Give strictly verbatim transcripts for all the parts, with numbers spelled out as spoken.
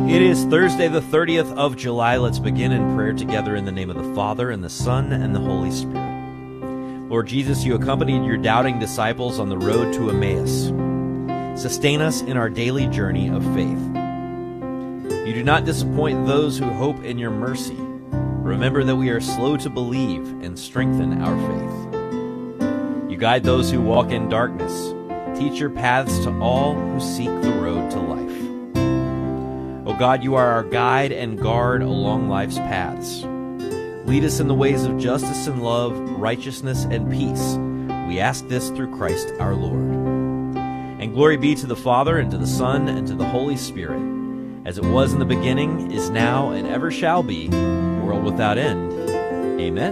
It is Thursday, the thirtieth of July. Let's begin in prayer together in the name of the Father, and the Son, and the Holy Spirit. Lord Jesus, you accompanied your doubting disciples on the road to Emmaus. Sustain us in our daily journey of faith. You do not disappoint those who hope in your mercy. Remember that we are slow to believe and strengthen our faith. You guide those who walk in darkness. Teach your paths to all who seek the road to life. O God, you are our guide and guard along life's paths. Lead us in the ways of justice and love, righteousness and peace. We ask this through Christ our Lord. And glory be to the Father, and to the Son, and to the Holy Spirit, as it was in the beginning, is now, and ever shall be, world without end. Amen.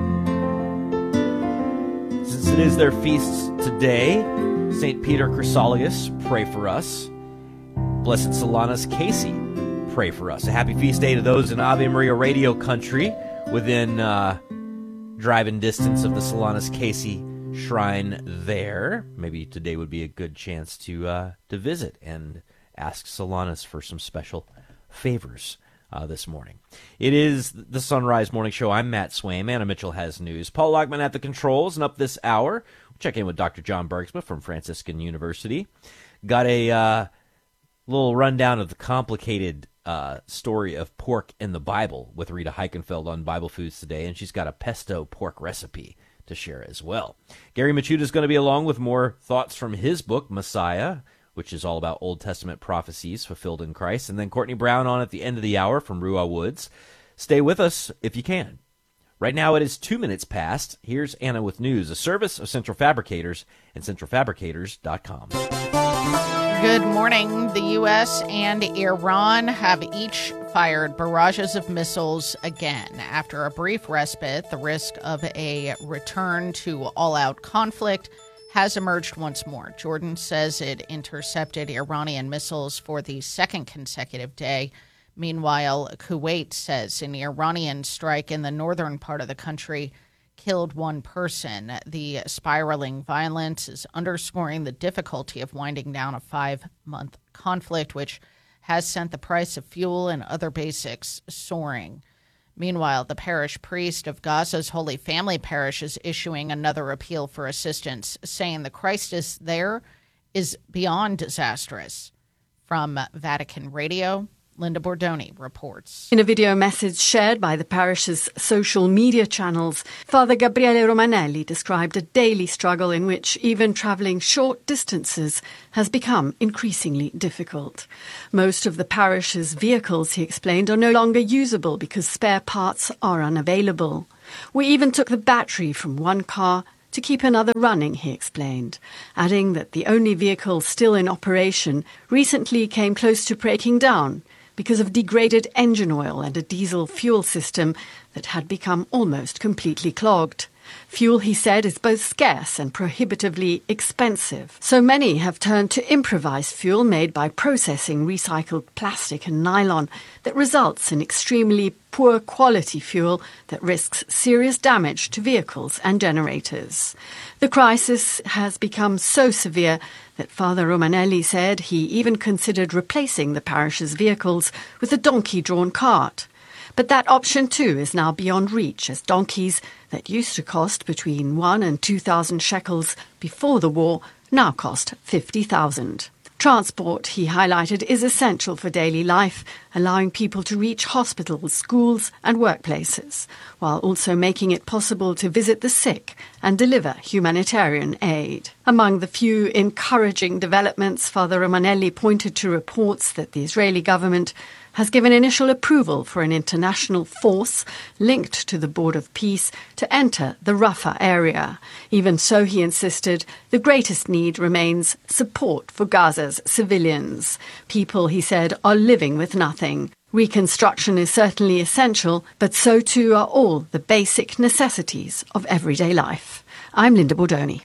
Since it is their feasts today, Saint Peter Chrysologus, pray for us. Blessed Solanus Casey, pray for us. A happy feast day to those in Ave Maria Radio country within uh, driving distance of the Solanus Casey shrine there. Maybe today would be a good chance to uh, to visit and ask Solanus for some special favors uh, this morning. It is the Sunrise Morning Show. I'm Matt Swaim. Anna Mitchell has news. Paul Lockman at the controls, and up this hour, we'll check in with Doctor John Bergsma from Franciscan University. Got a uh, little rundown of the complicated uh, story of pork in the Bible with Rita Heichenfeld on Bible Foods today, and she's got a pesto pork recipe to share as well. Gary Machuda is going to be along with more thoughts from his book, Messiah, which is all about Old Testament prophecies fulfilled in Christ. And then Courtney Brown on at the end of the hour from Ruah Woods. Stay with us if you can. Right now it is two minutes past. Here's Anna with news, a service of Central Fabricators and central fabricators dot com. Good morning. The U S and Iran have each fired barrages of missiles again. After a brief respite, the risk of a return to all-out conflict has emerged once more. Jordan says it intercepted Iranian missiles for the second consecutive day. Meanwhile, Kuwait says an Iranian strike in the northern part of the country killed one person. The spiraling violence is underscoring the difficulty of winding down a five-month conflict, which has sent the price of fuel and other basics soaring. Meanwhile, the parish priest of Gaza's Holy Family Parish is issuing another appeal for assistance, saying the crisis there is beyond disastrous. From Vatican Radio, Linda Bordoni reports. In a video message shared by the parish's social media channels, Father Gabriele Romanelli described a daily struggle in which even travelling short distances has become increasingly difficult. Most of the parish's vehicles, he explained, are no longer usable because spare parts are unavailable. We even took the battery from one car to keep another running, he explained, adding that the only vehicle still in operation recently came close to breaking down because of degraded engine oil and a diesel fuel system that had become almost completely clogged. Fuel, he said, is both scarce and prohibitively expensive. So many have turned to improvised fuel made by processing recycled plastic and nylon that results in extremely poor quality fuel that risks serious damage to vehicles and generators. The crisis has become so severe that Father Romanelli said he even considered replacing the parish's vehicles with a donkey-drawn cart. But that option, too, is now beyond reach, as donkeys that used to cost between one and two thousand shekels before the war now cost fifty thousand. Transport, he highlighted, is essential for daily life, allowing people to reach hospitals, schools and workplaces, while also making it possible to visit the sick and deliver humanitarian aid. Among the few encouraging developments, Father Romanelli pointed to reports that the Israeli government has given initial approval for an international force linked to the Board of Peace to enter the Rafah area. Even so, he insisted, the greatest need remains support for Gaza's civilians. People, he said, are living with nothing. Reconstruction is certainly essential, but so too are all the basic necessities of everyday life. I'm Linda Bordoni.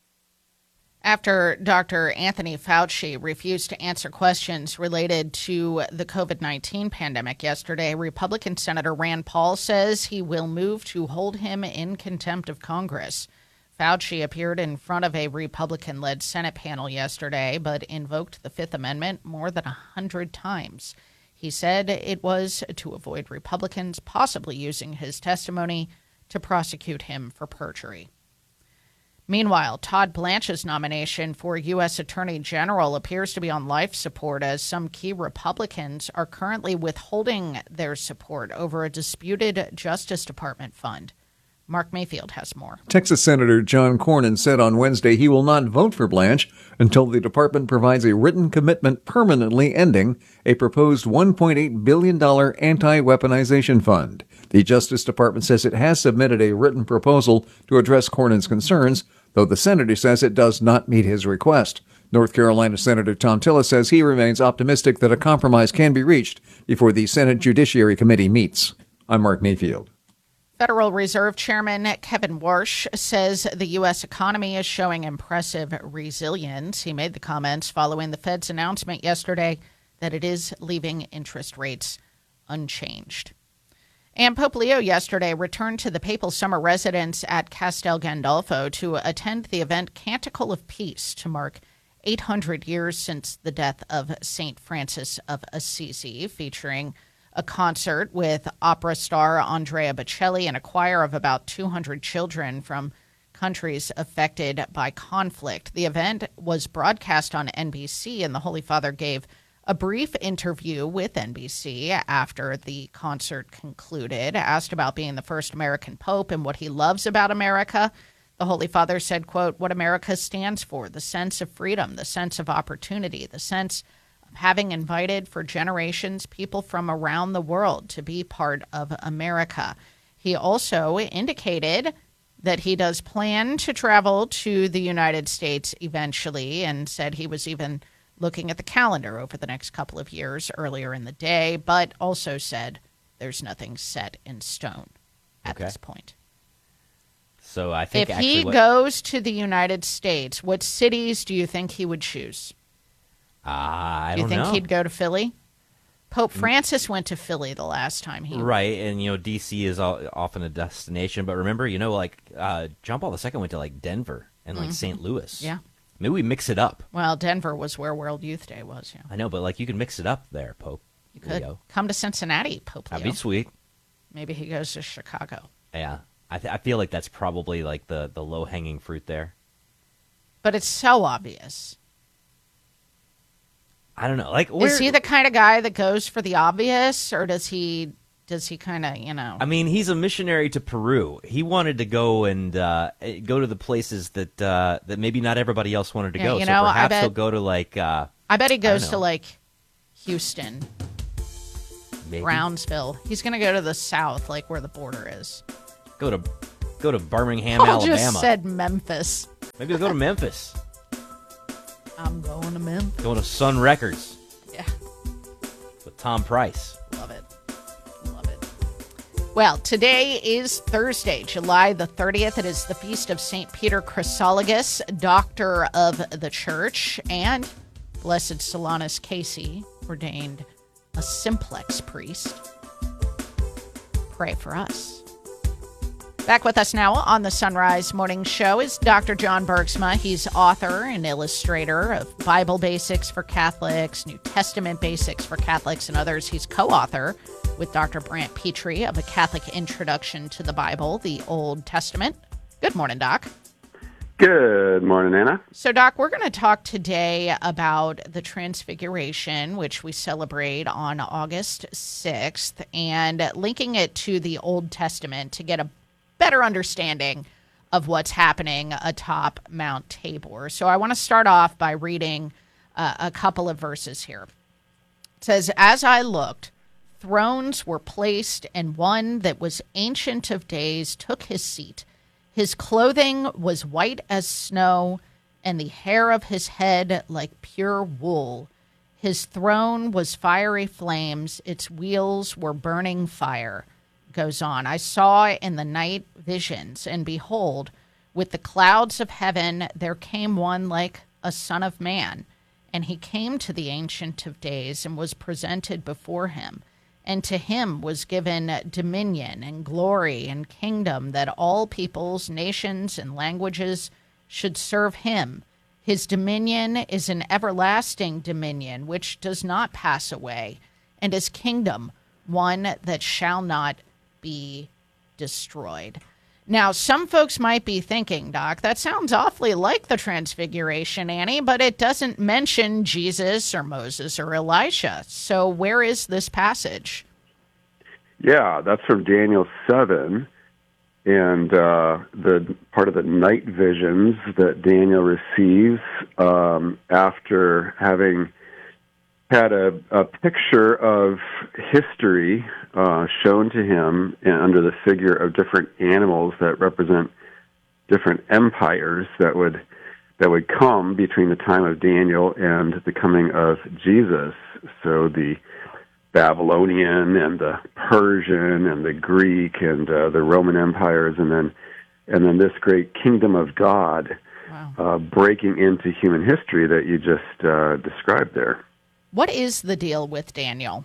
After Doctor Anthony Fauci refused to answer questions related to the covid nineteen pandemic yesterday, Republican Senator Rand Paul says he will move to hold him in contempt of Congress. Fauci appeared in front of a Republican-led Senate panel yesterday, but invoked the Fifth Amendment more than a hundred times. He He said it was to avoid Republicans possibly using his testimony to prosecute him for perjury. Meanwhile, Todd Blanche's nomination for U S Attorney General appears to be on life support as some key Republicans are currently withholding their support over a disputed Justice Department fund. Mark Mayfield has more. Texas Senator John Cornyn said on Wednesday he will not vote for Blanche until the department provides a written commitment permanently ending a proposed one point eight billion dollars anti-weaponization fund. The Justice Department says it has submitted a written proposal to address Cornyn's concerns, though the senator says it does not meet his request. North Carolina Senator Thom Tillis says he remains optimistic that a compromise can be reached before the Senate Judiciary Committee meets. I'm Mark Mayfield. Federal Reserve Chairman Kevin Warsh says the U S economy is showing impressive resilience. He made the comments following the Fed's announcement yesterday that it is leaving interest rates unchanged. And Pope Leo yesterday returned to the papal summer residence at Castel Gandolfo to attend the event Canticle of Peace to mark eight hundred years since the death of Saint Francis of Assisi, featuring a concert with opera star Andrea Bocelli and a choir of about two hundred children from countries affected by conflict. The event was broadcast on N B C, and the Holy Father gave a brief interview with N B C after the concert concluded. Asked about being the first American pope and what he loves about America, the Holy Father said, quote, what America stands for, the sense of freedom, the sense of opportunity, the sense of having invited for generations people from around the world to be part of America. He also indicated that he does plan to travel to the United States eventually, and said he was even looking at the calendar over the next couple of years earlier in the day, but also said there's nothing set in stone at okay. this point. So I think if actually he what, goes to the United States, what cities do you think he would choose? Uh, I do you don't think know. he'd go to Philly? Pope Francis went to Philly the last time he right, and you know D C is all, often a destination, but remember, you know, like uh, John Paul the Second went to like Denver and like mm-hmm. Saint Louis. Yeah, maybe we mix it up. Well, Denver was where World Youth Day was. Yeah, I know, but like you can mix it up there, Pope. You could Leo. Come to Cincinnati, Pope Leo. That'd be sweet. Maybe he goes to Chicago. Yeah, I th- I feel like that's probably like the the low hanging fruit there. But it's so obvious. I don't know. Like, where, is he the kind of guy that goes for the obvious, or does he does he kind of, you know? I mean, he's a missionary to Peru. He wanted to go and uh, go to the places that uh, that maybe not everybody else wanted to yeah, go. You so know, perhaps I bet, he'll go to like. Uh, I bet he goes to like Houston, maybe. Brownsville. He's going to go to the south, like where the border is. Go to go to Birmingham, Paul Alabama. Just said Memphis. Maybe he'll go to Memphis. I'm going to Memphis. Going to Sun Records. Yeah. With Tom Price. Love it. Love it. Well, today is Thursday, July the thirtieth. It is the feast of Saint Peter Chrysologus, Doctor of the Church, and Blessed Solanus Casey, ordained a simplex priest. Pray for us. Back with us now on the Sunrise Morning Show is Doctor John Bergsma. He's author and illustrator of Bible Basics for Catholics, New Testament Basics for Catholics, and others. He's co-author with Doctor Brant Petrie of A Catholic Introduction to the Bible, the Old Testament. Good morning, Doc. Good morning, Anna. So, Doc, we're going to talk today about the Transfiguration, which we celebrate on August sixth, and linking it to the Old Testament to get a better understanding of what's happening atop Mount Tabor. So I want to start off by reading uh, a couple of verses here. It says, as I looked, thrones were placed, and one that was ancient of days took his seat. His clothing was white as snow, and the hair of his head like pure wool. His throne was fiery flames. Its wheels were burning fire. Goes on, I saw in the night visions, and behold, with the clouds of heaven there came one like a son of man, and he came to the Ancient of Days and was presented before him, and to him was given dominion and glory and kingdom, that all peoples, nations, and languages should serve him. His dominion is an everlasting dominion which does not pass away, and his kingdom one that shall not be destroyed. Now, some folks might be thinking, Doc, that sounds awfully like the Transfiguration, Annie, but it doesn't mention Jesus or Moses or Elisha. So where is this passage? Yeah, that's from Daniel seven, and uh, the part of the night visions that Daniel receives um, after having had a, a picture of history uh, shown to him in, under the figure of different animals that represent different empires that would that would come between the time of Daniel and the coming of Jesus. So the Babylonian and the Persian and the Greek and uh, the Roman empires, and then and then this great kingdom of God wow. uh, breaking into human history that you just uh, described there. What is the deal with Daniel?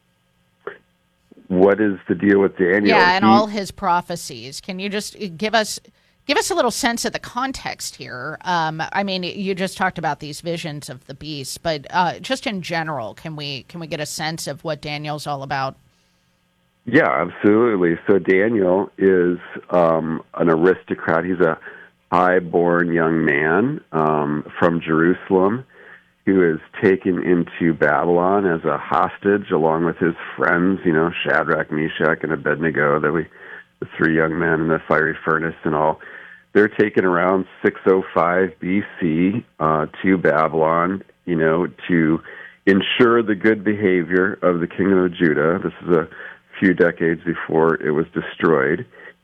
What is the deal with Daniel? Yeah, and he, all his prophecies. Can you just give us give us a little sense of the context here? Um, I mean, you just talked about these visions of the beast, but uh, just in general, can we can we get a sense of what Daniel's all about? Yeah, absolutely. So Daniel is um, an aristocrat. He's a high-born young man um, from Jerusalem, who is taken into Babylon as a hostage along with his friends, you know, Shadrach, Meshach, and Abednego, that we, the three young men in the fiery furnace and all. They're taken around six oh five B C uh, to Babylon, you know, to ensure the good behavior of the kingdom of Judah. This is a few decades before it was destroyed.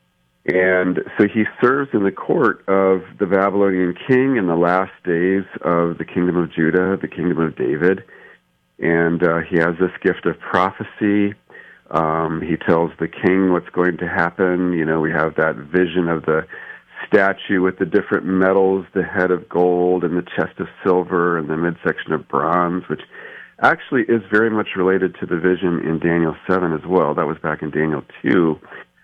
And so he serves in the court of the Babylonian king in the last days of the kingdom of Judah, the kingdom of David. And uh, he has this gift of prophecy. Um, he tells the king what's going to happen. You know, we have that vision of the statue with the different metals, the head of gold and the chest of silver and the midsection of bronze, which actually is very much related to the vision in Daniel seven as well. That was back in Daniel two.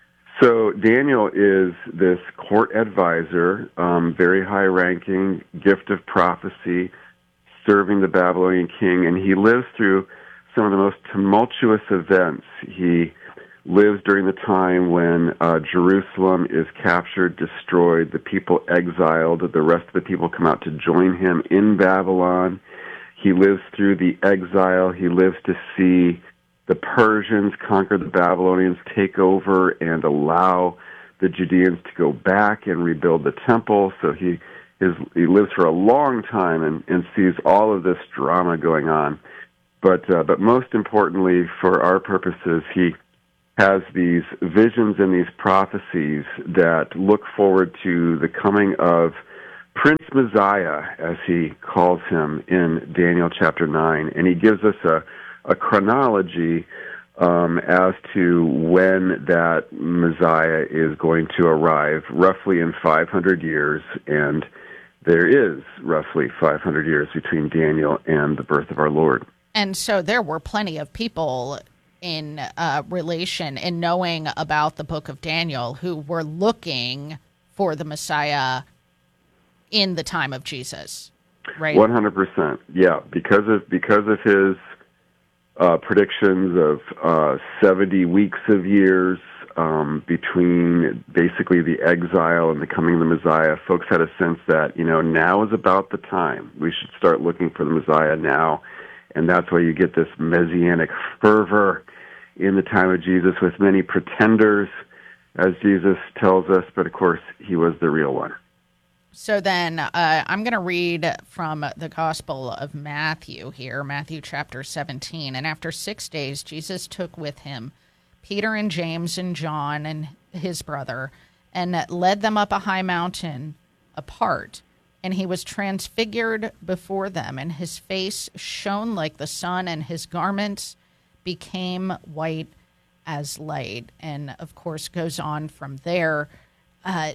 So Daniel is this court advisor, um, very high-ranking, gift of prophecy, serving the Babylonian king, and he lives through some of the most tumultuous events. He lives during the time when uh, Jerusalem is captured, destroyed, the people exiled, the rest of the people come out to join him in Babylon. He lives through the exile. He lives to see the Persians conquer the Babylonians, take over, and allow the Judeans to go back and rebuild the temple. So he is, he lives for a long time and, and sees all of this drama going on. But uh, but most importantly, for our purposes, he has these visions and these prophecies that look forward to the coming of Prince Messiah, as he calls him in Daniel chapter nine. And he gives us a a chronology um, as to when that Messiah is going to arrive, roughly in five hundred years, and there is roughly five hundred years between Daniel and the birth of our Lord. And so there were plenty of people in uh, relation, in knowing about the book of Daniel, who were looking for the Messiah in the time of Jesus, right? one hundred percent, yeah, because of, because of his Uh, predictions of uh, seventy weeks of years um, between basically the exile and the coming of the Messiah. Folks had a sense that, you know, now is about the time. We should start looking for the Messiah now. And that's why you get this messianic fervor in the time of Jesus with many pretenders, as Jesus tells us. But, of course, he was the real one. So then uh, I'm going to read from the Gospel of Matthew here, Matthew chapter seventeen. And after six days, Jesus took with him Peter and James and John and his brother, and led them up a high mountain apart. And he was transfigured before them, and his face shone like the sun, and his garments became white as light. And, of course, goes on from there. Uh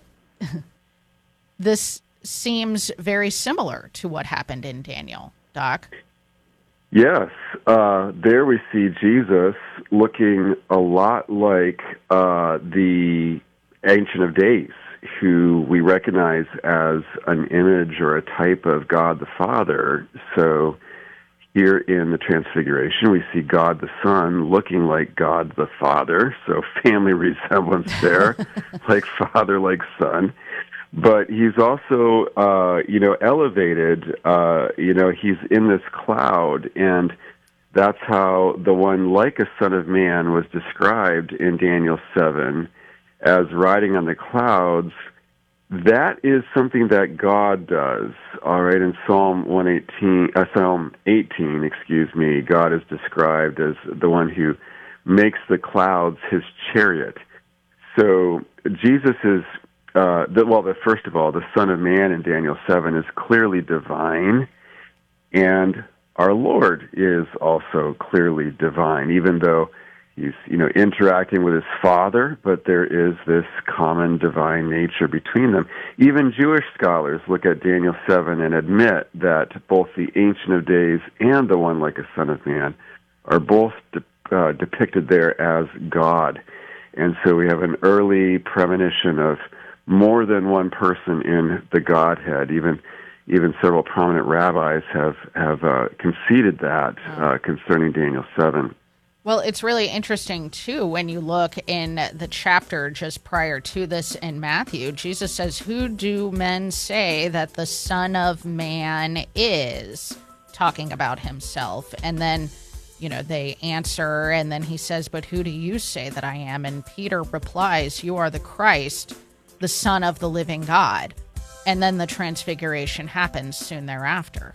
This seems very similar to what happened in Daniel, Doc. Yes. Uh, there we see Jesus looking a lot like uh, the Ancient of Days, who we recognize as an image or a type of God the Father. So here in the Transfiguration, we see God the Son looking like God the Father, so family resemblance there, like father, like son. But he's also, uh, you know, elevated. Uh, you know, he's in this cloud, and that's how the one like a son of man was described in Daniel seven as riding on the clouds. That is something that God does. All right, in Psalm one eighteen, uh, Psalm eighteen, excuse me, God is described as the one who makes the clouds his chariot. So Jesus is, uh, the, well, the, first of all, the Son of Man in Daniel seven is clearly divine, and our Lord is also clearly divine, even though he's, you know, interacting with his Father, but there is this common divine nature between them. Even Jewish scholars look at Daniel seven and admit that both the Ancient of Days and the one like a Son of Man are both de- uh, depicted there as God. And so we have an early premonition of more than one person in the Godhead. Even even several prominent rabbis have, have uh, conceded that uh, concerning Daniel seven. Well, it's really interesting, too, when you look in the chapter just prior to this in Matthew. Jesus says, "Who do men say that the Son of Man is?" Talking about himself. And then, you know, they answer, and then he says, "But who do you say that I am?" And Peter replies, "You are the Christ, the Son of the living God." And then the transfiguration happens soon thereafter.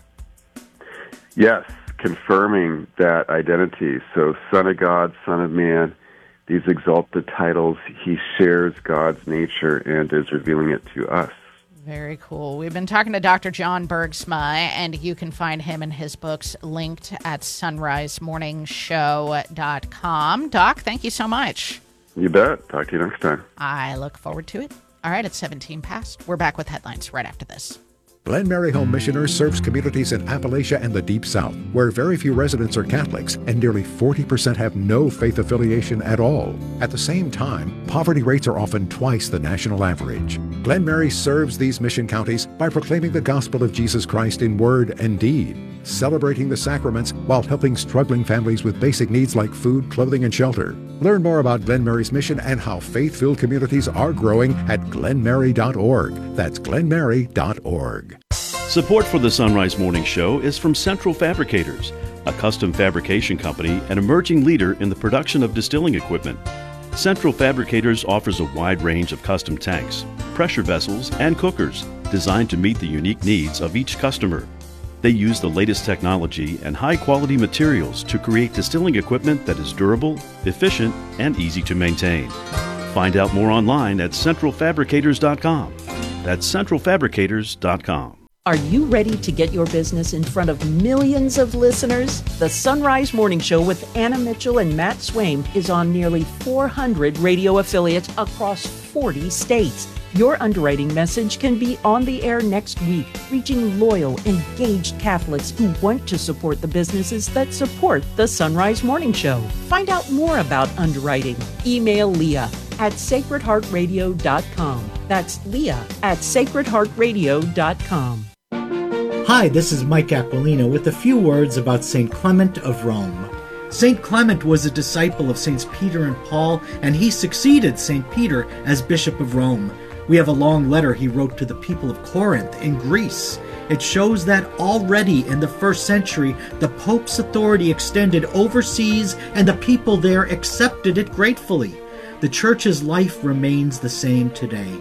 Yes. Confirming that identity. So Son of God, Son of Man, these exalted titles, he shares God's nature and is revealing it to us. Very cool. We've been talking to Doctor John Bergsma, and you can find him and his books linked at sunrise morning show dot com. Doc, thank you so much. You bet. Talk to you next time. I look forward to it. All right, it's seventeen past. We're back with headlines right after this. Glen Mary Home Missioners serves communities in Appalachia and the Deep South, where very few residents are Catholics and nearly forty percent have no faith affiliation at all. At the same time, poverty rates are often twice the national average. Glen Mary serves these mission counties by proclaiming the gospel of Jesus Christ in word and deed, celebrating the sacraments while helping struggling families with basic needs like food, clothing, and shelter. Learn more about Glen Mary's mission and how faith-filled communities are growing at glen mary dot org. That's glen mary dot org. Support for the Sunrise Morning Show is from Central Fabricators, a custom fabrication company and emerging leader in the production of distilling equipment. Central Fabricators offers a wide range of custom tanks, pressure vessels, and cookers designed to meet the unique needs of each customer. They use the latest technology and high-quality materials to create distilling equipment that is durable, efficient, and easy to maintain. Find out more online at central fabricators dot com. That's central fabricators dot com. Are you ready to get your business in front of millions of listeners? The Sunrise Morning Show with Anna Mitchell and Matt Swaim is on nearly four hundred radio affiliates across forty states. Your underwriting message can be on the air next week, reaching loyal, engaged Catholics who want to support the businesses that support the Sunrise Morning Show. Find out more about underwriting. Email Leah at sacred heart radio dot com. That's Leah at sacred heart radio dot com. Hi, this is Mike Aquilino with a few words about Saint Clement of Rome. Saint Clement was a disciple of Saints Peter and Paul, and he succeeded Saint Peter as Bishop of Rome. We have a long letter he wrote to the people of Corinth in Greece. It shows that already in the first century, the Pope's authority extended overseas and the people there accepted it gratefully. The Church's life remains the same today.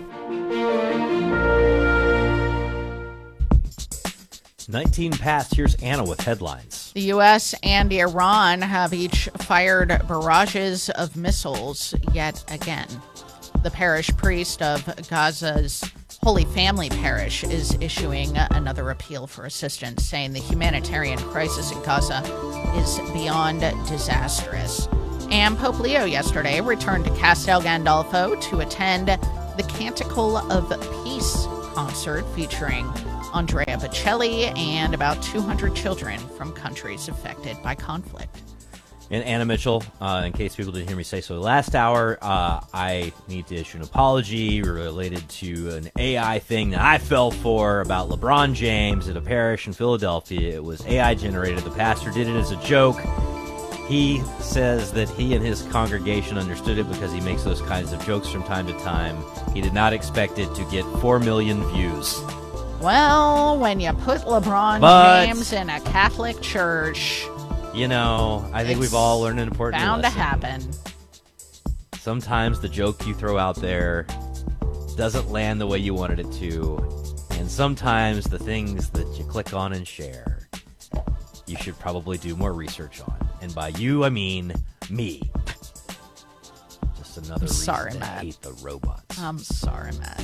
nineteen past, here's Anna with headlines. The U S and Iran have each fired barrages of missiles yet again. The parish priest of Gaza's Holy Family Parish is issuing another appeal for assistance, saying the humanitarian crisis in Gaza is beyond disastrous. And Pope Leo yesterday returned to Castel Gandolfo to attend the Canticle of Peace concert featuring Andrea Bocelli and about two hundred children from countries affected by conflict. And Anna Mitchell, uh, in case people didn't hear me say so last hour, uh, I need to issue an apology related to an A I thing that I fell for about LeBron James at a parish in Philadelphia. It was A I generated. The pastor did it as a joke. He says that he and his congregation understood it because he makes those kinds of jokes from time to time. He did not expect it to get four million views. Well, when you put LeBron But- James in a Catholic church, You know, I think It's we've all learned an important bound to lesson. happen. Sometimes the joke you throw out there doesn't land the way you wanted it to. And sometimes the things that you click on and share, you should probably do more research on. And by you, I mean me. Just another reason sorry, to Matt. hate the robots. I'm sorry, Matt.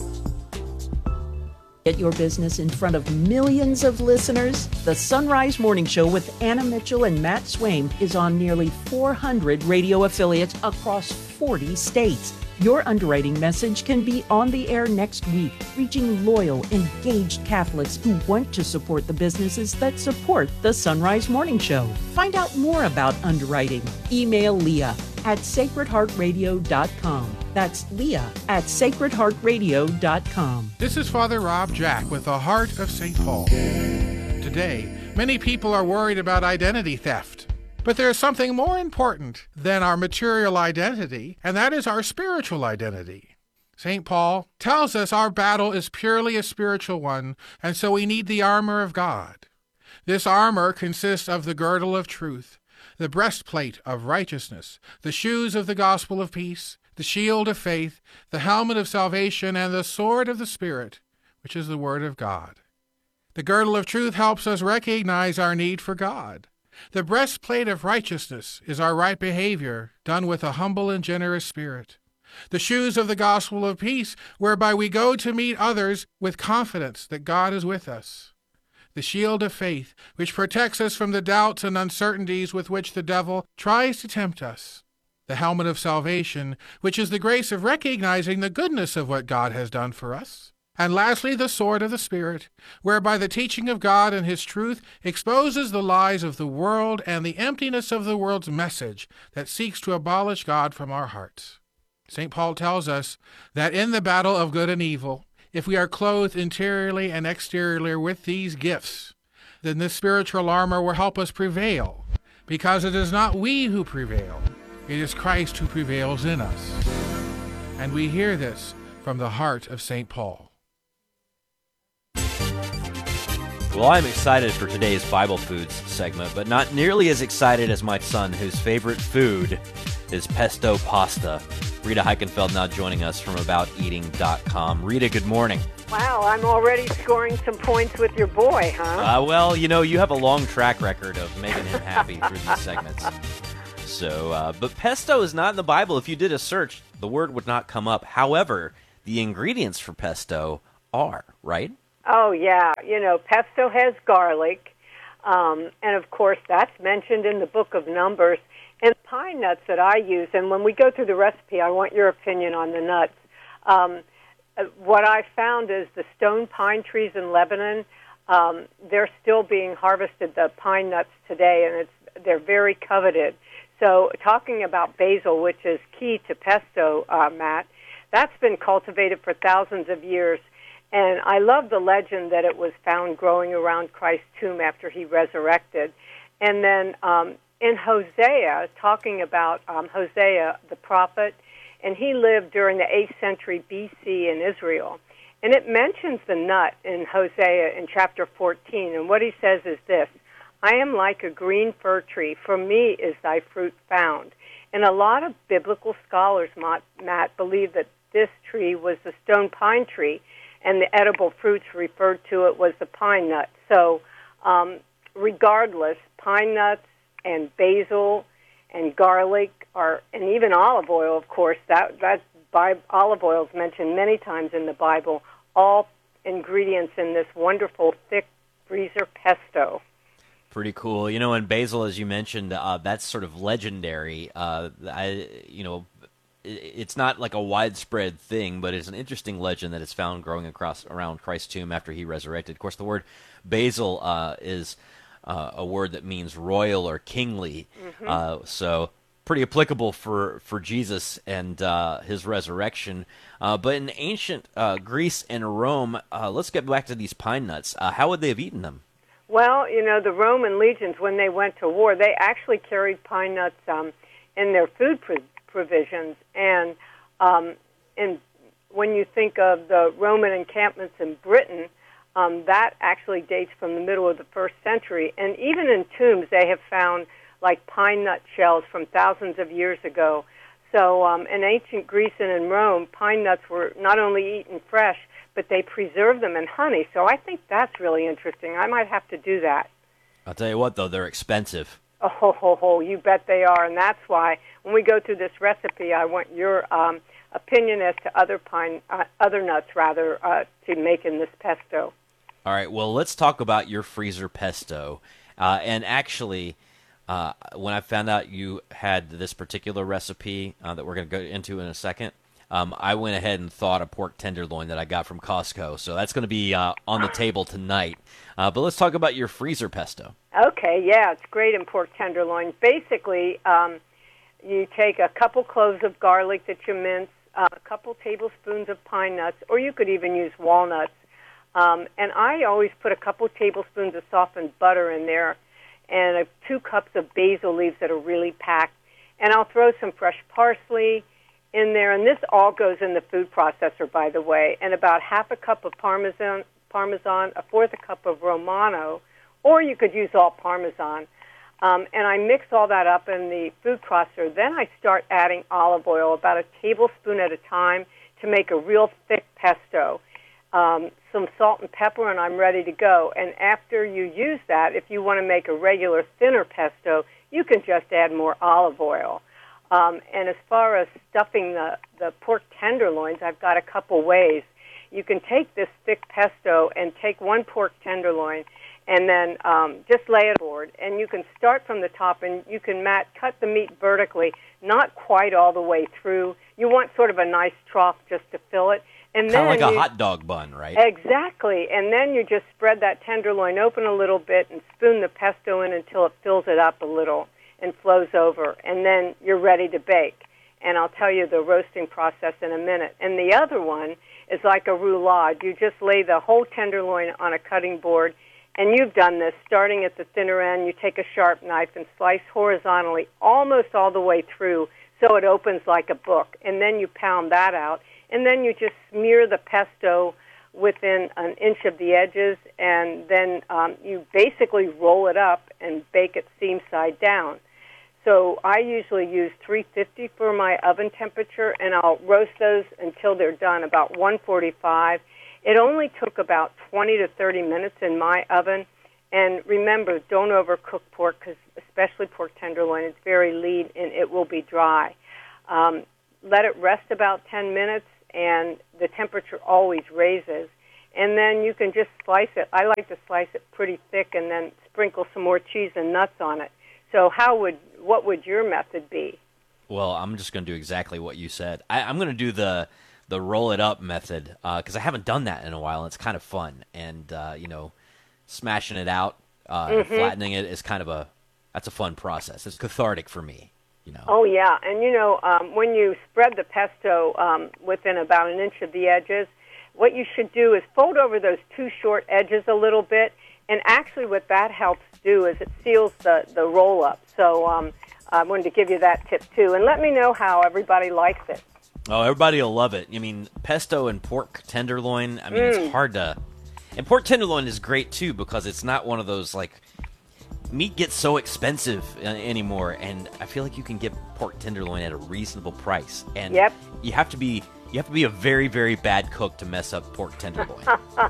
Get your business in front of millions of listeners. The Sunrise Morning Show with Anna Mitchell and Matt Swaim is on nearly four hundred radio affiliates across forty states. Your underwriting message can be on the air next week, reaching loyal, engaged Catholics who want to support the businesses that support the Sunrise Morning Show. Find out more about underwriting. Email Leah at sacred heart radio dot com. That's Leah at sacred heart radio dot com. This is Father Rob Jack with the Heart of Saint Paul. Today, many people are worried about identity theft. But there is something more important than our material identity, and that is our spiritual identity. Saint Paul tells us our battle is purely a spiritual one, and so we need the armor of God. This armor consists of the girdle of truth, the breastplate of righteousness, the shoes of the gospel of peace, the shield of faith, the helmet of salvation, and the sword of the Spirit, which is the word of God. The girdle of truth helps us recognize our need for God. The breastplate of righteousness is our right behavior, done with a humble and generous spirit. The shoes of the gospel of peace, whereby we go to meet others with confidence that God is with us. The shield of faith, which protects us from the doubts and uncertainties with which the devil tries to tempt us. The helmet of salvation, which is the grace of recognizing the goodness of what God has done for us. And lastly, the sword of the Spirit, whereby the teaching of God and His truth exposes the lies of the world and the emptiness of the world's message that seeks to abolish God from our hearts. Saint Paul tells us that in the battle of good and evil, if we are clothed interiorly and exteriorly with these gifts, then this spiritual armor will help us prevail, because it is not we who prevail, it is Christ who prevails in us. And we hear this from the heart of Saint Paul. Well, I'm excited for today's Bible Foods segment, but not nearly as excited as my son, whose favorite food is pesto pasta. Rita Heichenfeld now joining us from about eating dot com. Rita, good morning. Wow, I'm already scoring some points with your boy, huh? Uh, well, you know, you have a long track record of making him happy through these segments. So, uh, but pesto is not in the Bible. If you did a search, the word would not come up. However, the ingredients for pesto are, right? Oh, yeah. You know, pesto has garlic, um, and of course that's mentioned in the book of Numbers. And pine nuts that I use, and when we go through the recipe, I want your opinion on the nuts. Um, what I found is the stone pine trees in Lebanon, um, they're still being harvested, the pine nuts today, and it's they're very coveted. So talking about basil, which is key to pesto, uh, Matt, that's been cultivated for thousands of years. And I love the legend that it was found growing around Christ's tomb after he resurrected. And then um, in Hosea, talking about um, Hosea, the prophet, and he lived during the eighth century B C in Israel. And it mentions the nut in Hosea in chapter fourteen. And what he says is this: I am like a green fir tree. For me is thy fruit found. And a lot of biblical scholars, Matt, believe that this tree was the stone pine tree, and the edible fruits referred to it was the pine nut. So um, regardless, pine nuts and basil and garlic, are, and even olive oil, of course, that, that by, olive oil is mentioned many times in the Bible, all ingredients in this wonderful thick freezer pesto. Pretty cool. You know, and basil, as you mentioned, uh, that's sort of legendary. Uh, I, you know, it's not like a widespread thing, but it's an interesting legend that it's found growing across around Christ's tomb after he resurrected. Of course, the word basil uh, is uh, a word that means royal or kingly. Mm-hmm. Uh, so pretty applicable for, for Jesus and uh, his resurrection. Uh, but in ancient uh, Greece and Rome, uh, let's get back to these pine nuts. Uh, how would they have eaten them? Well, you know, the Roman legions, when they went to war, they actually carried pine nuts um, in their food pro- provisions. And um, in, when you think of the Roman encampments in Britain, um, that actually dates from the middle of the first century. And even in tombs, they have found, like, pine nut shells from thousands of years ago. So um, in ancient Greece and in Rome, pine nuts were not only eaten fresh, but they preserve them in honey. So I think that's really interesting. I might have to do that. I'll tell you what, though, they're expensive. Oh, ho, ho, ho, you bet they are. And that's why when we go through this recipe, I want your um, opinion as to other pine, uh, other nuts, rather, uh, to make in this pesto. All right, well, let's talk about your freezer pesto. Uh, and actually, uh, when I found out you had this particular recipe uh, that we're going to go into in a second, Um, I went ahead and thawed a pork tenderloin that I got from Costco, so that's going to be uh, on the table tonight. Uh, but let's talk about your freezer pesto. Okay, yeah, it's great in pork tenderloin. Basically, um, you take a couple cloves of garlic that you mince, uh, a couple tablespoons of pine nuts, or you could even use walnuts. Um, and I always put a couple tablespoons of softened butter in there, and uh, two cups of basil leaves that are really packed. And I'll throw some fresh parsley in there, and this all goes in the food processor, by the way, and about half a cup of Parmesan, Parmesan, a fourth a cup of Romano, or you could use all Parmesan. Um, and I mix all that up in the food processor. Then I start adding olive oil, about a tablespoon at a time, to make a real thick pesto. Um, some salt and pepper, and I'm ready to go. And after you use that, if you want to make a regular thinner pesto, you can just add more olive oil. Um, and as far as stuffing the, the pork tenderloins, I've got a couple ways. You can take this thick pesto and take one pork tenderloin and then um, just lay it on the board. And you can start from the top, and you can, Matt, cut the meat vertically, not quite all the way through. You want sort of a nice trough just to fill it. And kind of like you, a hot dog bun, right? Exactly. And then you just spread that tenderloin open a little bit and spoon the pesto in until it fills it up a little and flows over, and then you're ready to bake. And I'll tell you the roasting process in a minute. And the other one is like a roulade. You just lay the whole tenderloin on a cutting board, and you've done this starting at the thinner end. You take a sharp knife and slice horizontally almost all the way through so it opens like a book. And then you pound that out, and then you just smear the pesto within an inch of the edges, and then um, you basically roll it up and bake it seam side down. So I usually use three fifty for my oven temperature, and I'll roast those until they're done, about one forty-five. It only took about twenty to thirty minutes in my oven. And remember, don't overcook pork, because especially pork tenderloin, it's very lean and it will be dry. Um, let it rest about ten minutes, and the temperature always raises. And then you can just slice it. I like to slice it pretty thick and then sprinkle some more cheese and nuts on it. So how would what would your method be? Well, I'm just going to do exactly what you said. I, I'm going to do the the roll it up method because uh, I haven't done that in a while. And it's kind of fun, and uh, you know, smashing it out, uh, mm-hmm. and flattening it is kind of a that's a fun process. It's cathartic for me, you know. Oh yeah, and you know um, when you spread the pesto um, within about an inch of the edges, what you should do is fold over those two short edges a little bit. And actually what that helps do is it seals the, the roll-up. So um, I wanted to give you that tip, too. And let me know how everybody likes it. Oh, everybody will love it. I mean, pesto and pork tenderloin, I mean, Mm. it's hard to... And pork tenderloin is great, too, because it's not one of those, like... Meat gets so expensive uh, anymore, and I feel like you can get pork tenderloin at a reasonable price. And yep. you have to be... You have to be a very, very bad cook to mess up pork tenderloin.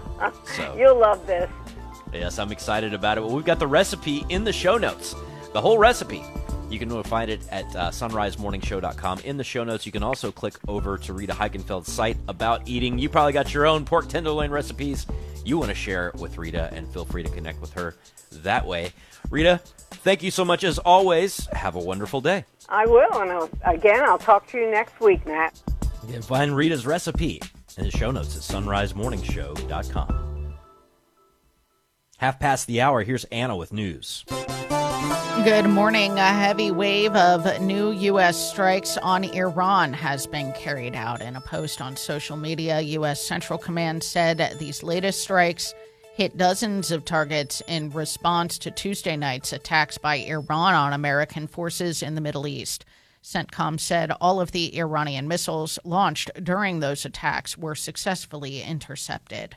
So, you'll love this. Yes, I'm excited about it. Well, we've got the recipe in the show notes. The whole recipe. You can find it at uh, sunrise morning show dot com. In the show notes, you can also click over to Rita Heikenfeld's site about eating. You probably got your own pork tenderloin recipes you want to share with Rita, and feel free to connect with her that way. Rita, thank you so much as always. Have a wonderful day. I will, and I'll, again, I'll talk to you next week, Matt. You can find Rita's recipe in the show notes at sunrise morning show dot com. Half past the hour, here's Anna with news. Good morning. A heavy wave of new U S strikes on Iran has been carried out. In a post on social media, U S Central Command said these latest strikes hit dozens of targets in response to Tuesday night's attacks by Iran on American forces in the Middle East. CENTCOM said all of the Iranian missiles launched during those attacks were successfully intercepted.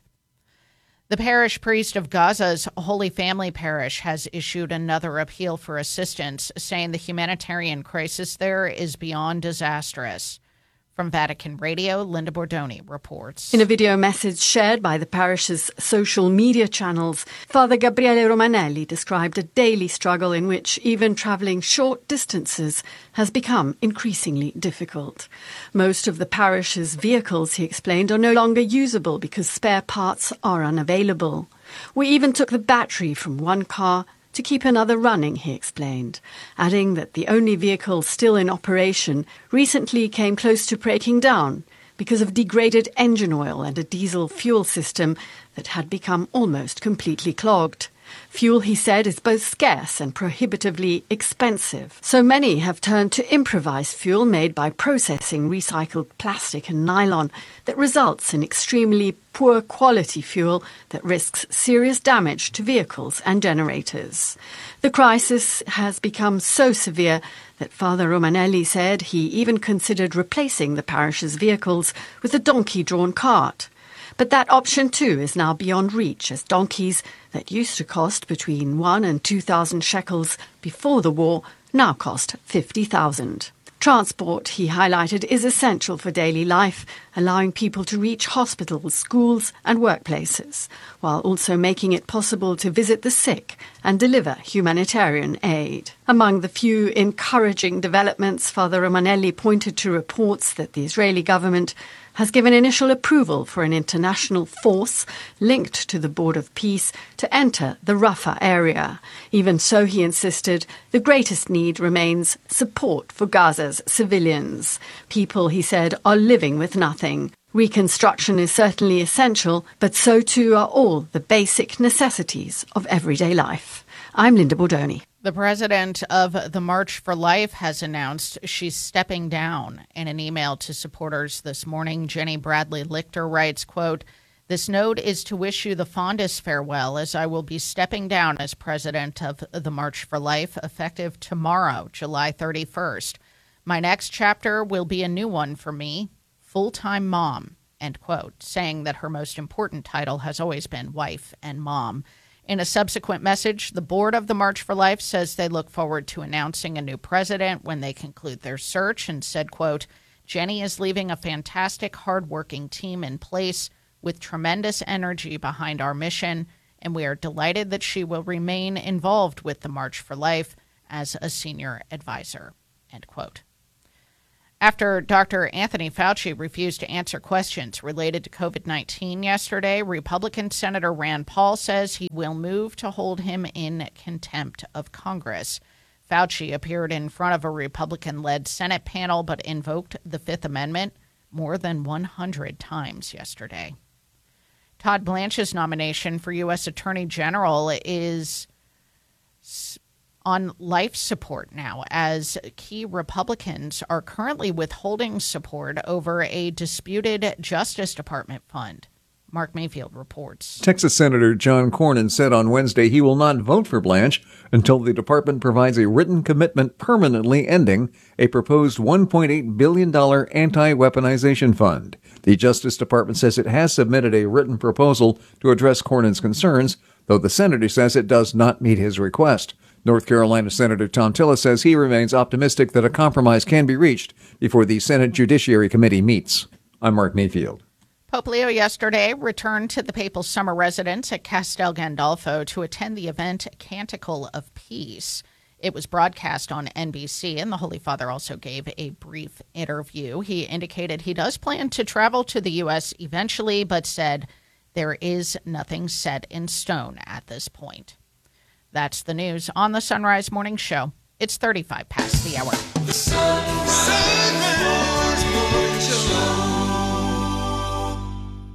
The parish priest of Gaza's Holy Family Parish has issued another appeal for assistance, saying the humanitarian crisis there is beyond disastrous. From Vatican Radio, Linda Bordoni reports. In a video message shared by the parish's social media channels, Father Gabriele Romanelli described a daily struggle in which even travelling short distances has become increasingly difficult. Most of the parish's vehicles, he explained, are no longer usable because spare parts are unavailable. We even took the battery from one car to keep another running, he explained, adding that the only vehicle still in operation recently came close to breaking down because of degraded engine oil and a diesel fuel system that had become almost completely clogged. Fuel, he said, is both scarce and prohibitively expensive. So many have turned to improvised fuel made by processing recycled plastic and nylon that results in extremely poor quality fuel that risks serious damage to vehicles and generators. The crisis has become so severe that Father Romanelli said he even considered replacing the parish's vehicles with a donkey-drawn cart. But that option, too, is now beyond reach, as donkeys that used to cost between one and two thousand shekels before the war now cost fifty thousand. Transport, he highlighted, is essential for daily life, allowing people to reach hospitals, schools and workplaces, while also making it possible to visit the sick and deliver humanitarian aid. Among the few encouraging developments, Father Romanelli pointed to reports that the Israeli government has given initial approval for an international force linked to the Board of Peace to enter the Rafah area. Even so, he insisted, the greatest need remains support for Gaza's civilians. People, he said, are living with nothing. Reconstruction is certainly essential, but so too are all the basic necessities of everyday life. I'm Linda Bordoni. The president of the March for Life has announced she's stepping down. In an email to supporters this morning, Jenny Bradley Lichter writes, quote, "This note is to wish you the fondest farewell, as I will be stepping down as president of the March for Life effective tomorrow, July thirty-first. My next chapter will be a new one for me, full-time mom," end quote, saying that her most important title has always been wife and mom. In a subsequent message, the board of the March for Life says they look forward to announcing a new president when they conclude their search, and said, quote, "Jenny is leaving a fantastic, hardworking team in place with tremendous energy behind our mission, and we are delighted that she will remain involved with the March for Life as a senior advisor," end quote. After Doctor Anthony Fauci refused to answer questions related to COVID nineteen yesterday, Republican Senator Rand Paul says he will move to hold him in contempt of Congress. Fauci appeared in front of a Republican-led Senate panel but invoked the Fifth Amendment more than one hundred times yesterday. Todd Blanche's nomination for U S Attorney General is on life support now, as key Republicans are currently withholding support over a disputed Justice Department fund. Mark Mayfield reports. Texas Senator John Cornyn said on Wednesday he will not vote for Blanche until the department provides a written commitment permanently ending a proposed one point eight billion dollars anti-weaponization fund. The Justice Department says it has submitted a written proposal to address Cornyn's concerns, though the senator says it does not meet his request. North Carolina Senator Tom Tillis says he remains optimistic that a compromise can be reached before the Senate Judiciary Committee meets. I'm Mark Mayfield. Pope Leo yesterday returned to the papal summer residence at Castel Gandolfo to attend the event Canticle of Peace. It was broadcast on N B C, and the Holy Father also gave a brief interview. He indicated he does plan to travel to the U S eventually, but said there is nothing set in stone at this point. That's the news on the Sunrise Morning Show. It's thirty-five past the hour. The Sunrise Morning Show.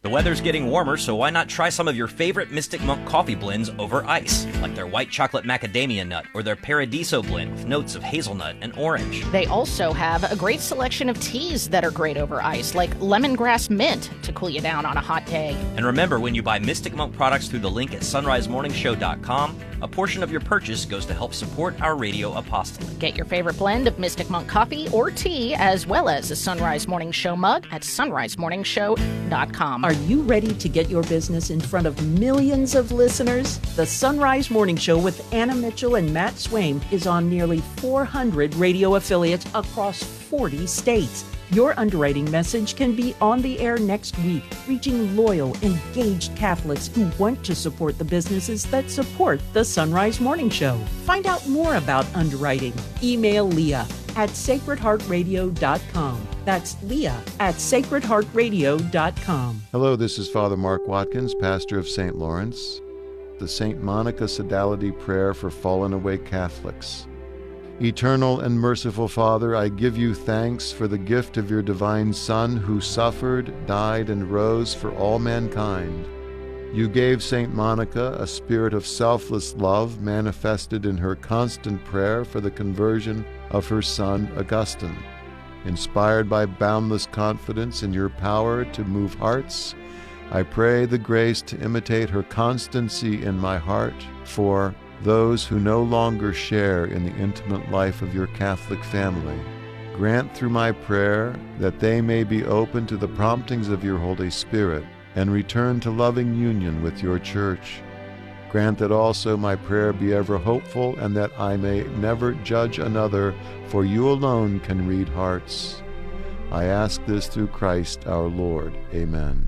The weather's getting warmer, so why not try some of your favorite Mystic Monk coffee blends over ice, like their white chocolate macadamia nut or their Paradiso blend with notes of hazelnut and orange. They also have a great selection of teas that are great over ice, like lemongrass mint to cool you down on a hot day. And remember, when you buy Mystic Monk products through the link at sunrise morning show dot com, a portion of your purchase goes to help support our radio apostolate. Get your favorite blend of Mystic Monk coffee or tea, as well as a Sunrise Morning Show mug at sunrise morning show dot com. Are you ready to get your business in front of millions of listeners? The Sunrise Morning Show with Anna Mitchell and Matt Swaim is on nearly four hundred radio affiliates across forty states. Your underwriting message can be on the air next week, reaching loyal, engaged Catholics who want to support the businesses that support the Sunrise Morning Show. Find out more about underwriting. Email Leah at sacred heart radio dot com. That's Leah at sacred heart radio dot com. Hello, this is Father Mark Watkins, pastor of Saint Lawrence. The Saint Monica Sodality Prayer for Fallen Away Catholics. Eternal and merciful Father, I give you thanks for the gift of your divine Son, who suffered, died, and rose for all mankind. You gave Saint Monica a spirit of selfless love manifested in her constant prayer for the conversion of her son Augustine. Inspired by boundless confidence in your power to move hearts, I pray the grace to imitate her constancy in my heart for those who no longer share in the intimate life of your Catholic family. Grant through my prayer that they may be open to the promptings of your Holy Spirit and return to loving union with your Church. Grant that also my prayer be ever hopeful and that I may never judge another, for you alone can read hearts. I ask this through Christ our Lord. Amen.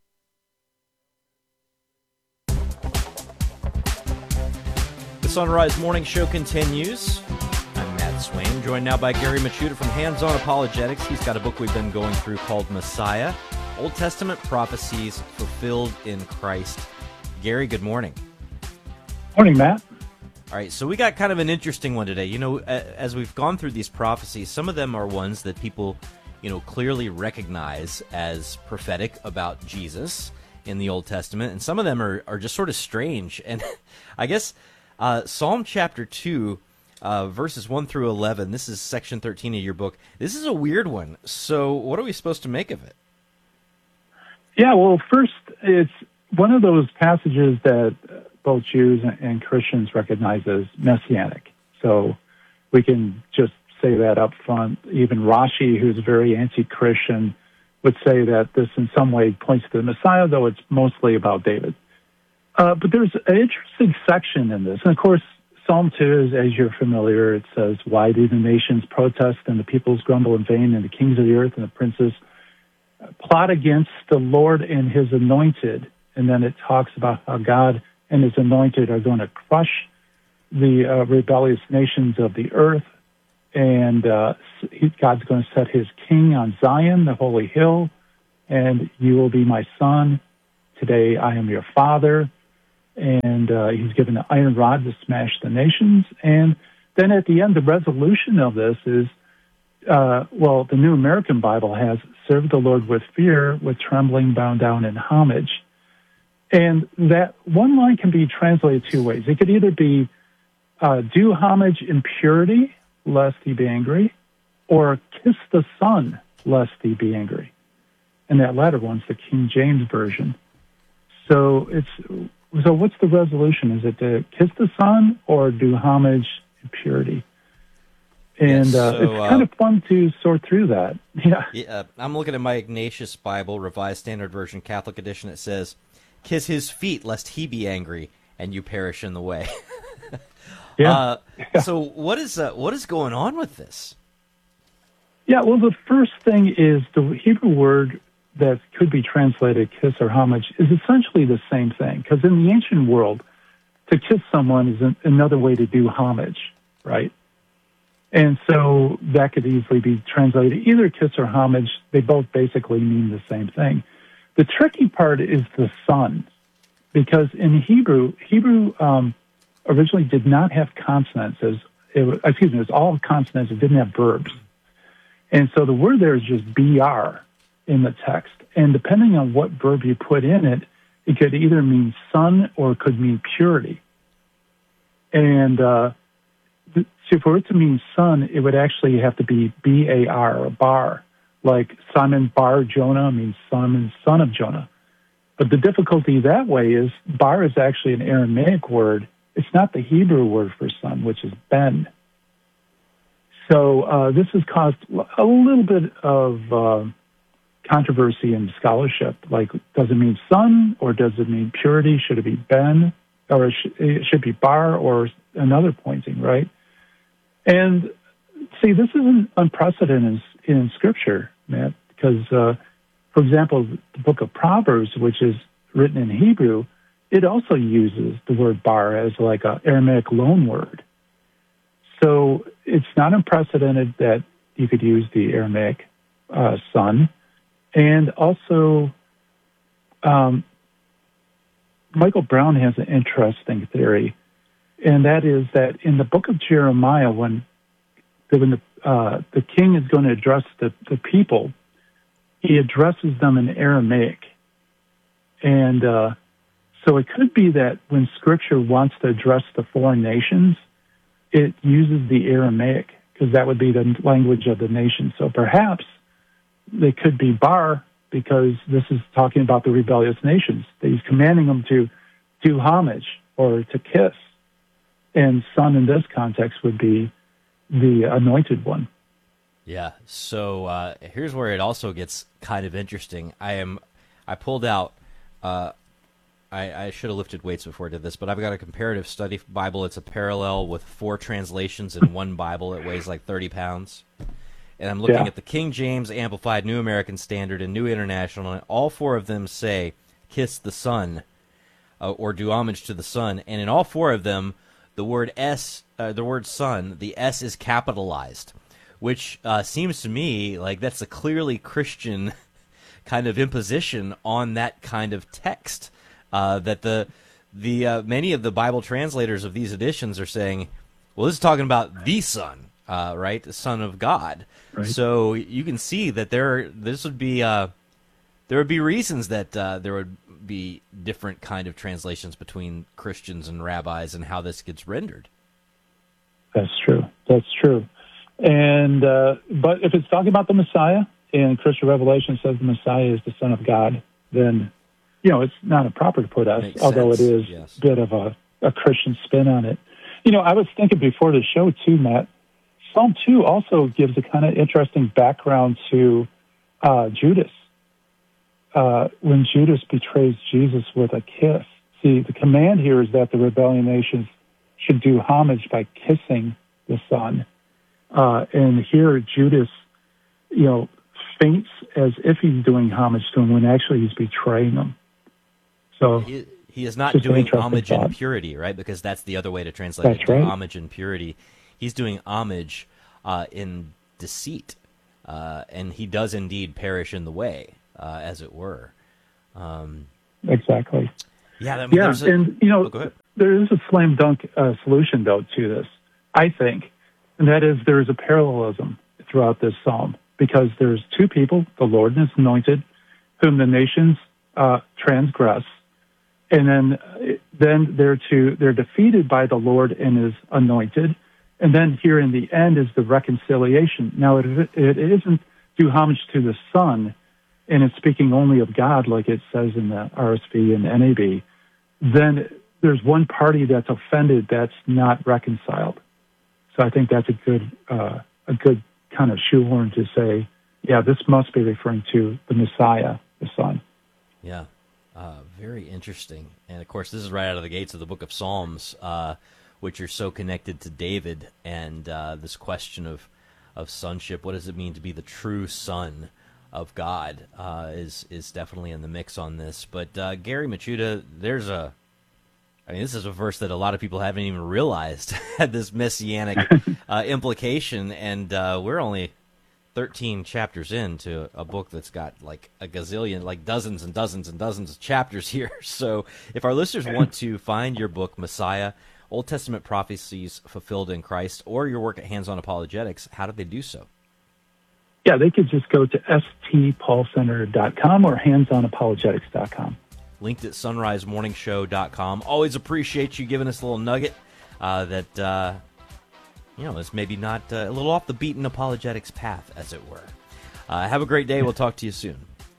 The Sunrise Morning Show continues. I'm Matt Swaim, joined now by Gary Machuda from Hands On Apologetics. He's got a book we've been going through called Messiah, Old Testament Prophecies Fulfilled in Christ. Gary, good morning. Morning, Matt. All right, so we got kind of an interesting one today. You know, as we've gone through these prophecies, some of them are ones that people, you know, clearly recognize as prophetic about Jesus in the Old Testament, and some of them are, are just sort of strange. And I guess uh, Psalm chapter two, uh, verses one through eleven, this is section thirteen of your book. This is a weird one. So what are we supposed to make of it? Yeah, well, first, it's one of those passages that both Jews and Christians recognize as messianic. So we can just say that up front. Even Rashi, who's very anti-Christian, would say that this in some way points to the Messiah, though it's mostly about David. Uh, but there's an interesting section in this. And of course, Psalm two is, as you're familiar, it says, "Why do the nations protest and the peoples grumble in vain, and the kings of the earth and the princes plot against the Lord and his anointed?" And then it talks about how God and his anointed are going to crush the uh, rebellious nations of the earth. And uh, God's going to set his king on Zion, the holy hill, and you will be my son. Today I am your father. And uh, he's given an iron rod to smash the nations. And then at the end, the resolution of this is, uh, well, the New American Bible has, "Serve the Lord with fear, with trembling, bound down in homage." And that one line can be translated two ways. It could either be, uh, "Do homage in purity, lest he be angry," or "Kiss the Son, lest he be angry." And that latter one's the King James Version. So it's so what's the resolution? Is it to kiss the Son or do homage in purity? And yes, uh, so, it's kind uh, of fun to sort through that. Yeah. yeah. I'm looking at my Ignatius Bible, Revised Standard Version, Catholic Edition. It says, "Kiss his feet, lest he be angry, and you perish in the way." yeah. Uh, yeah. So what is uh, what is going on with this? Yeah, well, the first thing is the Hebrew word that could be translated kiss or homage is essentially the same thing, because in the ancient world, to kiss someone is an, another way to do homage, right? And so that could easily be translated either kiss or homage. They both basically mean the same thing. The tricky part is the son, because in Hebrew, Hebrew um, originally did not have consonants. As it was, excuse me, it was all consonants. It didn't have verbs. And so the word there is just B R. in the text. And depending on what verb you put in it, it could either mean son or it could mean purity. And uh, th- so for it to mean son, it would actually have to be B A R, or bar. Like Simon bar Jonah means Simon, son of Jonah. But the difficulty that way is bar is actually an Aramaic word. It's not the Hebrew word for son, which is ben. So uh, this has caused a little bit of uh, controversy in scholarship. Like, does it mean son, or does it mean purity? Should it be ben, or it should, it should be bar, or another pointing, right? And see, this isn't unprecedented in, in Scripture, Matt, because, uh, for example, the book of Proverbs, which is written in Hebrew, it also uses the word bar as like an Aramaic loan word. So it's not unprecedented that you could use the Aramaic uh, son. And also, um, Michael Brown has an interesting theory, and that is that in the book of Jeremiah, when, when the, uh, the king is going to address the, the people, he addresses them in Aramaic. And uh, so it could be that when Scripture wants to address the foreign nations, it uses the Aramaic, because that would be the language of the nation. So perhaps they could be bar, because this is talking about the rebellious nations. He's commanding them to do homage or to kiss. And son in this context would be the anointed one. Yeah, so uh, here's where it also gets kind of interesting. I am, I pulled out, uh, I, I should have lifted weights before I did this, but I've got a comparative study Bible. It's a parallel with four translations in one Bible. It weighs like thirty pounds. And I'm looking Yeah. at the King James Amplified, New American Standard, and New International, and all four of them say, kiss the Son, uh, or do homage to the Son. And in all four of them, the word S, uh, the word Son, the S is capitalized, which uh, seems to me like that's a clearly Christian kind of imposition on that kind of text. Uh, that the the uh, many of the Bible translators of these editions are saying, well, this is talking about the Son, uh, right, the Son of God. Right. So you can see that there this would be uh, there would be reasons that uh, there would be different kind of translations between Christians and rabbis and how this gets rendered. That's true. That's true. And uh, but if it's talking about the Messiah, and Christian Revelation says the Messiah is the Son of God, then, you know, it's not improper to put us, Makes although sense, it is yes. a bit of a, a Christian spin on it. You know, I was thinking before the show, too, Matt, Psalm two also gives a kind of interesting background to uh, Judas. Uh, when Judas betrays Jesus with a kiss. See, the command here is that the rebellion nations should do homage by kissing the Son. Uh, and here Judas, you know, faints as if he's doing homage to him when actually he's betraying him. So He, he is not just an doing interesting homage thought. in purity, right? Because that's the other way to translate That's it, do right. homage in purity. He's doing homage uh, in deceit, uh, and he does indeed perish in the way, uh, as it were. Um, Exactly. yeah, I mean, Yeah, there's a, and, you know, oh, go ahead. there is a slam dunk uh, solution, though, to this, I think, and that is there is a parallelism throughout this psalm, because there's two people, the Lord and his anointed, whom the nations uh, transgress, and then then they're to they're defeated by the Lord and his anointed, and then here in the end is the reconciliation. Now it it isn't do homage to the Son, and it's speaking only of God, like it says in the R S V and N A B. Then there's one party that's offended that's not reconciled. So I think that's a good uh, a good kind of shoehorn to say, yeah, this must be referring to the Messiah, the Son. Yeah, uh, very interesting. And, of course, this is right out of the gates of the book of Psalms, uh, which are so connected to David and uh, this question of, of sonship. What does it mean to be the true son of God uh, is is definitely in the mix on this. But, uh, Gary Michuta, there's a... I mean, this is a verse that a lot of people haven't even realized had this messianic uh, implication, and uh, we're only thirteen chapters into a book that's got like a gazillion, like dozens and dozens and dozens of chapters here. So if our listeners want to find your book, Messiah, Old Testament Prophecies Fulfilled in Christ, or your work at Hands-On Apologetics, how do they do so? yeah, they could just go to s t paul center dot com or hands on apologetics dot com. Linked at sunrise morning show dot com. Always appreciate you giving us a little nugget uh, that, uh, you know, is maybe not uh, a little off the beaten apologetics path, as it were. Uh, have a great day. We'll talk to you soon.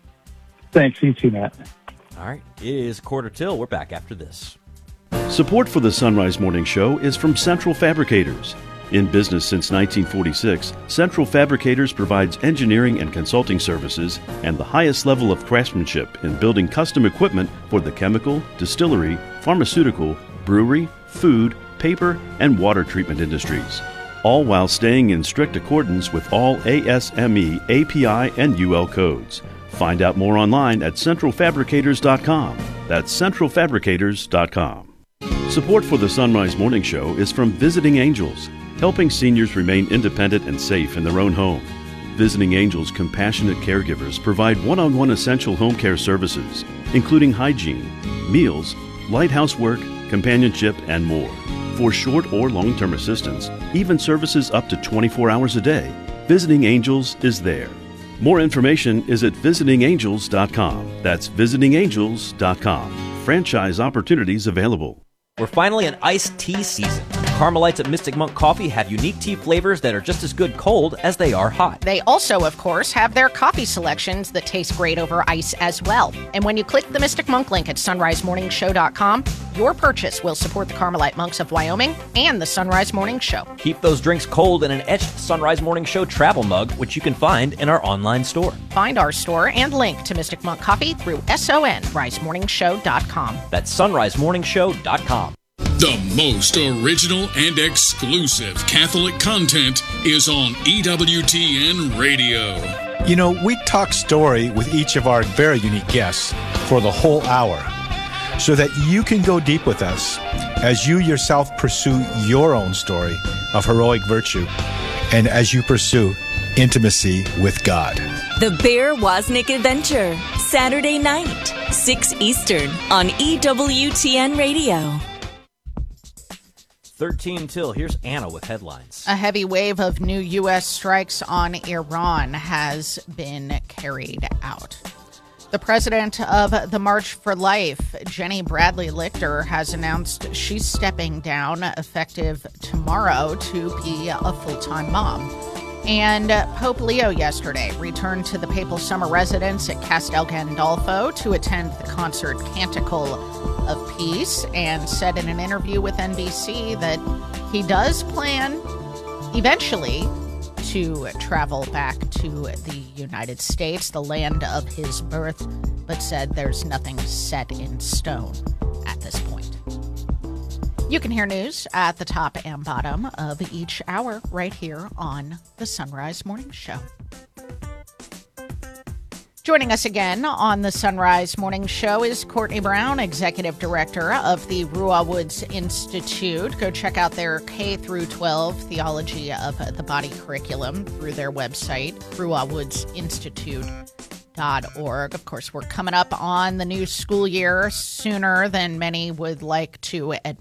Thanks. You too, Matt. All right. It is quarter till. We're back after this. Support for the Sunrise Morning Show is from Central Fabricators. In business since nineteen forty-six, Central Fabricators provides engineering and consulting services and the highest level of craftsmanship in building custom equipment for the chemical, distillery, pharmaceutical, brewery, food, paper, and water treatment industries, all while staying in strict accordance with all A S M E, A P I, and U L codes. Find out more online at central fabricators dot com. That's central fabricators dot com. Support for the Sunrise Morning Show is from Visiting Angels, helping seniors remain independent and safe in their own home. Visiting Angels compassionate caregivers provide one-on-one essential home care services, including hygiene, meals, light housework, companionship, and more. For short or long-term assistance, even services up to twenty-four hours a day, Visiting Angels is there. More information is at visiting angels dot com. That's visiting angels dot com. Franchise opportunities available. We're finally in iced tea season. Carmelites at Mystic Monk Coffee have unique tea flavors that are just as good cold as they are hot. They also, of course, have their coffee selections that taste great over ice as well. And when you click the Mystic Monk link at sunrise morning show dot com, your purchase will support the Carmelite Monks of Wyoming and the Sunrise Morning Show. Keep those drinks cold in an etched Sunrise Morning Show travel mug, which you can find in our online store. Find our store and link to Mystic Monk Coffee through sunrise morning show dot com. That's sunrise morning show dot com. The most original and exclusive Catholic content is on E W T N Radio. You know, we talk story with each of our very unique guests for the whole hour so that you can go deep with us as you yourself pursue your own story of heroic virtue and as you pursue intimacy with God. The Bear Wozniak Adventure, Saturday night, six Eastern on E W T N Radio. thirteen till. Here's Anna with headlines. A heavy wave of new U S strikes on Iran has been carried out. The president of the March for Life, Jenny Bradley Lichter, has announced she's stepping down effective tomorrow to be a full-time mom. And Pope Leo yesterday returned to the papal summer residence at Castel Gandolfo to attend the concert Canticle of Peace, and said in an interview with N B C that he does plan eventually to travel back to the United States, the land of his birth, but said there's nothing set in stone at this point. You can hear news at the top and bottom of each hour right here on the Sunrise Morning Show. Joining us again on the Sunrise Morning Show is Courtney Brown, Executive Director of the Ruah Woods Institute. Go check out their K through twelve Theology of the Body curriculum through their website, ruah woods institute dot org. Of course, we're coming up on the new school year sooner than many would like to admit.